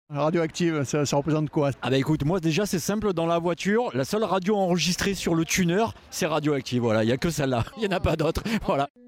Radioactive, ça représente quoi? Ah bah écoute, moi déjà c'est simple, dans la voiture, la seule radio enregistrée sur le tuner, c'est Radioactive, voilà, il n'y a que celle-là, il n'y en a pas d'autre, voilà.